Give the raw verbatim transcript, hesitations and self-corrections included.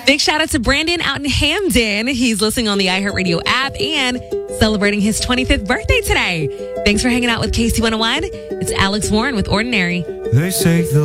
Big shout out to Brandon out in Hamden. He's listening on the iHeartRadio app and celebrating his twenty-fifth birthday today. Thanks for hanging out with K C one oh one. It's Alex Warren with Ordinary. They say the